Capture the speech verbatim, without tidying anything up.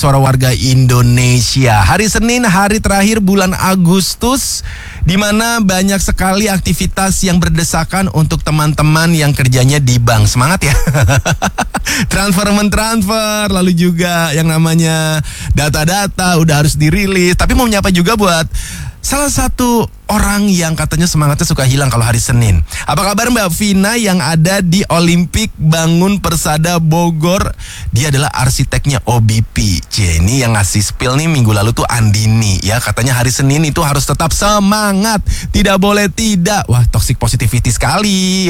Suara warga Indonesia. Hari Senin, hari terakhir bulan Agustus, di mana banyak sekali aktivitas yang berdesakan untuk teman-teman yang kerjanya di bank. Semangat ya. Transfer mentransfer, lalu juga yang namanya data-data udah harus dirilis. Tapi mau menyapa juga buat salah satu orang yang katanya semangatnya suka hilang kalau hari Senin. Apa kabar Mbak Vina yang ada di Olimpik Bangun Persada Bogor? Dia adalah arsiteknya O B P. C, ini yang ngasih spill nih minggu lalu tuh Andini ya. Katanya hari Senin itu harus tetap semangat, tidak boleh tidak. Wah, toxic positivity sekali.